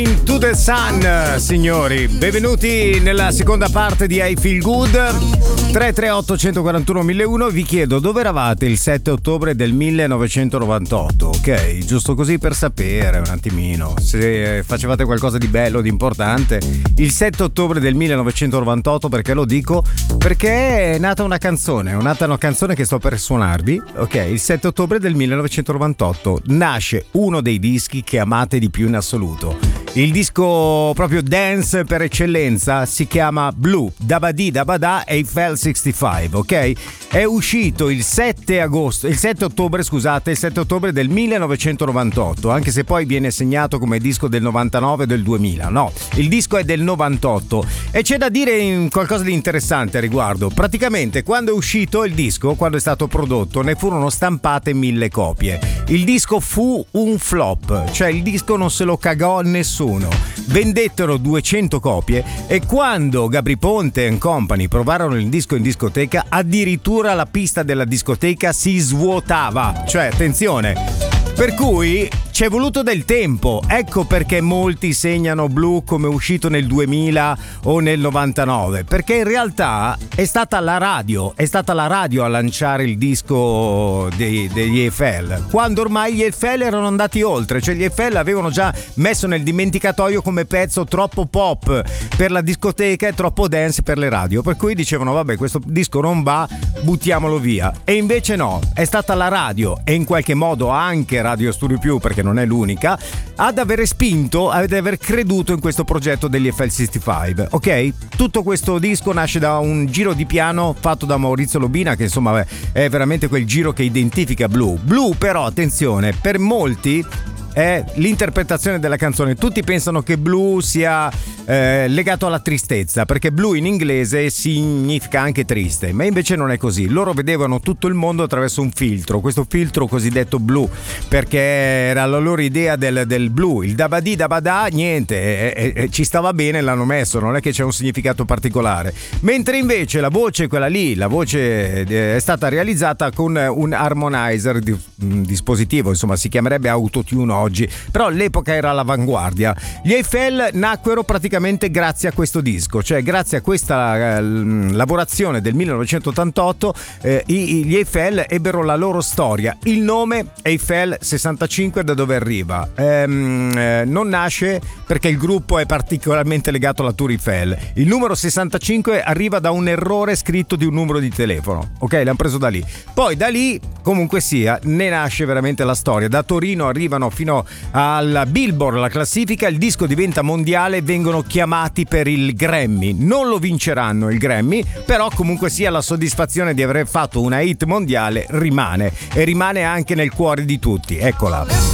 To the Sun, signori, benvenuti nella seconda parte di I Feel Good. 338 141 1001. Vi chiedo dove eravate il 7 ottobre del 1998, ok? Giusto così per sapere un attimino se facevate qualcosa di bello, di importante. Il 7 ottobre del 1998, perché lo dico? Perché è nata una canzone che sto per suonarvi, ok? Il 7 ottobre del 1998 nasce uno dei dischi che amate di più in assoluto. Il disco proprio dance per eccellenza si chiama Blue, Dabadi Dabada Eiffel 65, ok? È uscito il 7 ottobre del 1998, anche se poi viene segnato come disco del 99 e del 2000. No, il disco è del 98 e c'è da dire qualcosa di interessante a riguardo. Praticamente quando è uscito il disco, quando è stato prodotto, ne furono stampate 1000 copie. Il disco fu un flop, cioè il disco non se lo cagò nessuno. Vendettero 200 copie e quando Gabry Ponte and Company provarono il disco in discoteca, addirittura la pista della discoteca si svuotava. Cioè, attenzione. Per cui ci è voluto del tempo, ecco perché molti segnano Blue come uscito nel 2000 o nel 99, perché in realtà è stata la radio a lanciare il disco degli Eiffel, quando ormai gli Eiffel erano andati oltre, cioè gli Eiffel avevano già messo nel dimenticatoio come pezzo troppo pop per la discoteca e troppo dance per le radio, per cui dicevano vabbè, questo disco non va, buttiamolo via. E invece no, è stata la radio e in qualche modo anche Radio Studio Più, perché non è l'unica, ad aver creduto in questo progetto degli Eiffel 65, ok? Tutto questo disco nasce da un giro di piano fatto da Maurizio Lobina, che insomma è veramente quel giro che identifica Blue. Blue però, attenzione, per molti è l'interpretazione della canzone. Tutti pensano che Blue sia legato alla tristezza, perché Blue in inglese significa anche triste, ma invece non è così. Loro vedevano tutto il mondo attraverso un filtro, questo filtro cosiddetto blu, perché era la loro idea del blu, il dabadi dabada, niente, ci stava bene, l'hanno messo, non è che c'è un significato particolare. Mentre invece la voce è stata realizzata con un harmonizer, un dispositivo, insomma si chiamerebbe autotune oggi, però all'epoca era all'avanguardia. Gli Eiffel nacquero praticamente grazie a questo disco, cioè grazie a questa lavorazione del 1988 gli Eiffel ebbero la loro storia. Il nome Eiffel 65 da dove arriva? Non nasce perché il gruppo è particolarmente legato alla Tour Eiffel. Il numero 65 arriva da un errore scritto di un numero di telefono, ok? L'hanno preso da lì. Poi da lì, comunque sia, ne nasce veramente la storia. Da Torino arrivano fino alla Billboard, la classifica, il disco diventa mondiale, vengono chiamati per il Grammy. Non lo vinceranno il Grammy, però comunque sia la soddisfazione di aver fatto una hit mondiale rimane, e rimane anche nel cuore di tutti. Eccola.